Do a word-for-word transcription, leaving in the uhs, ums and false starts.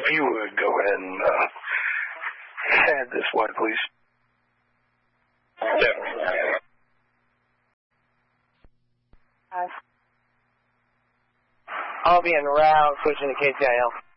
you would go ahead and uh, add this one, please. Definitely. I'll be en route, switching to K C I L.